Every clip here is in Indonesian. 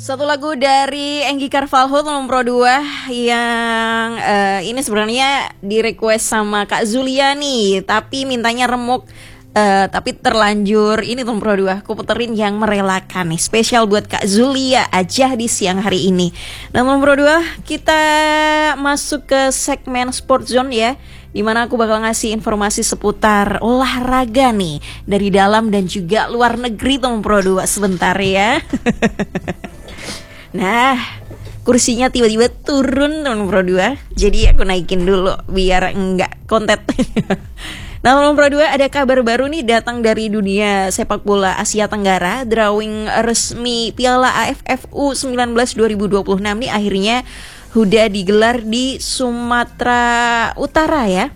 Satu lagu dari Enggi Carvalho nomor 2 yang ini sebenarnya di request sama Kak Zulia nih, tapi mintanya remuk. Tapi terlanjur ini nomor 2 aku puterin yang merelakan nih, spesial buat Kak Zulia aja di siang hari ini. Dan nomor 2 kita masuk ke segmen Sport Zone ya, dimana aku bakal ngasih informasi seputar olahraga nih dari dalam dan juga luar negeri nomor 2 sebentar ya. Nah, kursinya tiba-tiba turun nomor 2, jadi aku naikin dulu biar enggak kontet. Nah, nomor 2 ada kabar baru nih datang dari dunia sepak bola Asia Tenggara. Drawing resmi Piala AFF U19 2026 nih akhirnya udah digelar di Sumatera Utara ya.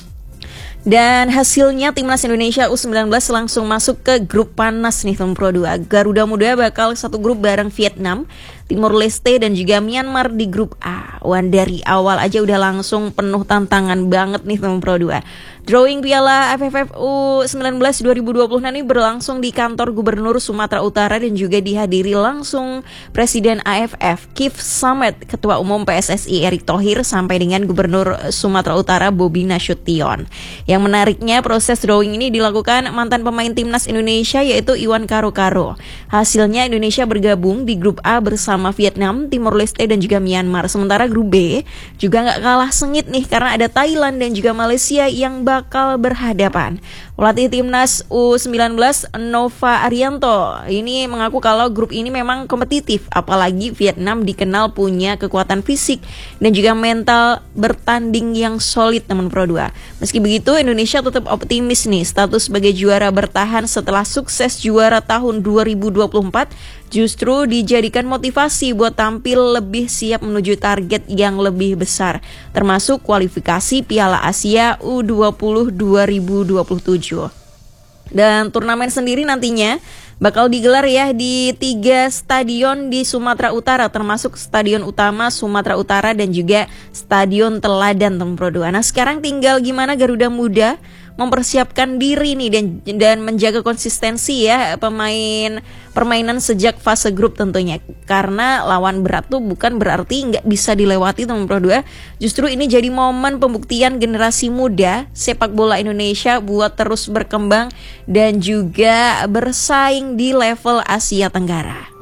Dan hasilnya timnas Indonesia U19 langsung masuk ke grup panas nih nomor 2. Garuda Muda bakal satu grup bareng Vietnam, Timor Leste dan juga Myanmar di grup A. Wah, dari awal aja udah langsung penuh tantangan banget nih nomor 2. Drawing Piala AFF U19 2020 ini berlangsung di kantor Gubernur Sumatera Utara dan juga dihadiri langsung Presiden AFF Kif Samet, Ketua Umum PSSI Erick Thohir sampai dengan Gubernur Sumatera Utara Bobi Nasution. Yang menariknya proses drawing ini dilakukan mantan pemain timnas Indonesia yaitu Iwan Karo-Karo. Hasilnya Indonesia bergabung di grup A bersama Vietnam, Timor Leste dan juga Myanmar. Sementara grup B juga nggak kalah sengit nih karena ada Thailand dan juga Malaysia yang bakal berhadapan. Pelatih timnas U19 Nova Arianto ini mengaku kalau grup ini memang kompetitif, apalagi Vietnam dikenal punya kekuatan fisik dan juga mental bertanding yang solid teman Pro 2. Meski begitu Indonesia tetap optimis nih status sebagai juara bertahan setelah sukses juara tahun 2024 justru dijadikan motivasi buat tampil lebih siap menuju target yang lebih besar, termasuk kualifikasi Piala Asia U20 2027. Dan turnamen sendiri nantinya bakal digelar ya di 3 stadion di Sumatera Utara, termasuk Stadion Utama Sumatera Utara dan juga Stadion Teladan Pro 2. Nah, sekarang tinggal gimana Garuda Muda mempersiapkan diri nih dan menjaga konsistensi ya permainan sejak fase grup tentunya, karena lawan berat tuh bukan berarti nggak bisa dilewati teman Pro 2. Justru ini jadi momen pembuktian generasi muda sepak bola Indonesia buat terus berkembang dan juga bersaing di level Asia Tenggara.